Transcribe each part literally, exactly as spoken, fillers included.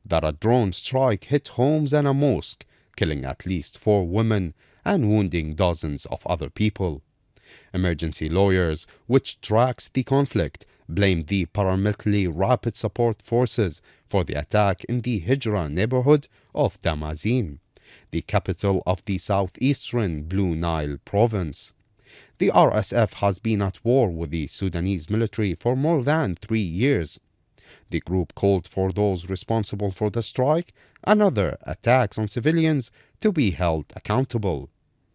that a drone strike hit homes and a mosque, killing at least four women and wounding dozens of other people. Emergency lawyers, which tracks the conflict, blamed the paramilitary Rapid Support Forces for the attack in the Hijra neighborhood of Damazin, the capital of the southeastern Blue Nile province. The R S F has been at war with the Sudanese military for more than three years. The group called for those responsible for the strike and other attacks on civilians to be held accountable.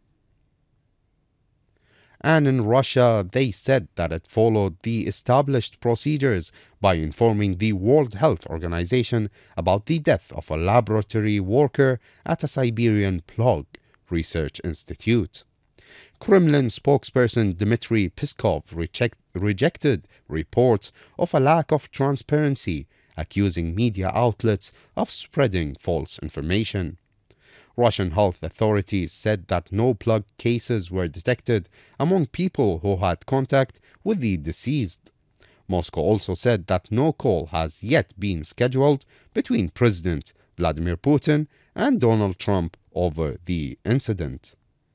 And in Russia, they said that it followed the established procedures by informing the World Health Organization about the death of a laboratory worker at a Siberian Plug Research Institute. Kremlin spokesperson Dmitry Peskov reject, rejected reports of a lack of transparency, accusing media outlets of spreading false information. Russian health authorities said that no plug cases were detected among people who had contact with the deceased. Moscow also said that no call has yet been scheduled between President Vladimir Putin and Donald Trump over the incident.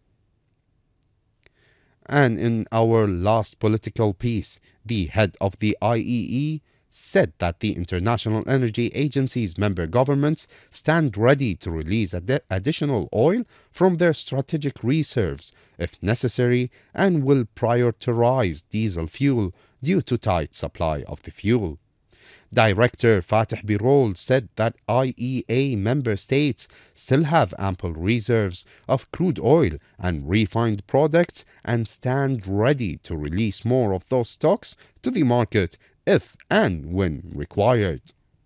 And in our last political piece, the head of the I E E said that the International Energy Agency's member governments stand ready to release ad- additional oil from their strategic reserves if necessary and will prioritize diesel fuel due to tight supply of the fuel. Director Fatih Birol said that I E A member states still have ample reserves of crude oil and refined products and stand ready to release more of those stocks to the market if and when required.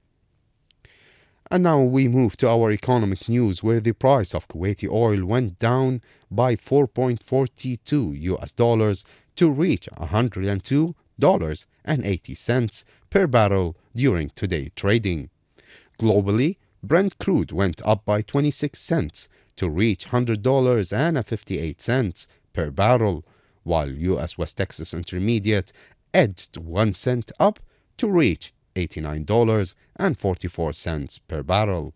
And now we move to our economic news, where the price of Kuwaiti oil went down by four point four two U S dollars to reach one hundred two dollars and eighty cents per barrel during today's trading. Globally, Brent crude went up by twenty-six cents to reach one hundred dollars and fifty-eight cents per barrel, while U S West Texas Intermediate edged one cent up to reach eighty-nine dollars and forty-four cents per barrel.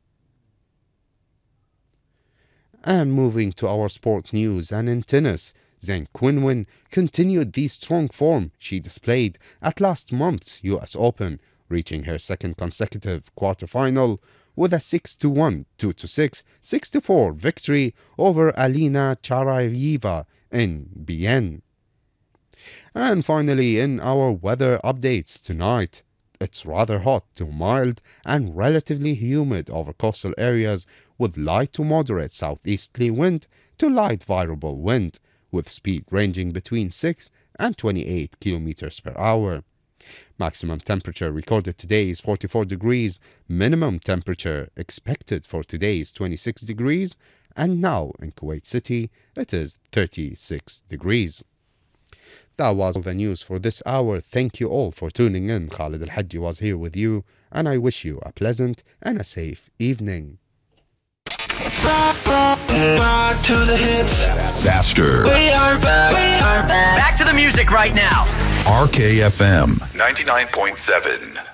And moving to our sport news, and in tennis, Zheng Qinwen continued the strong form she displayed at last month's U S Open, reaching her second consecutive quarterfinal with a six to one, two to six, six to four victory over Alina Charaeva in Bienne. And finally, in our weather updates tonight, it's rather hot to mild and relatively humid over coastal areas with light to moderate southeasterly wind to light variable wind, with speed ranging between six and twenty-eight kilometers per hour. Maximum temperature recorded today is forty-four degrees, minimum temperature expected for today is twenty-six degrees, and now in Kuwait City it is thirty-six degrees. That was all the news for this hour. Thank you all for tuning in. Khalid Al-Hajji was here with you, and I wish you a pleasant and a safe evening. Back to the hits. Faster. We are back. We are back. Back to the music right now. R K F M ninety-nine point seven.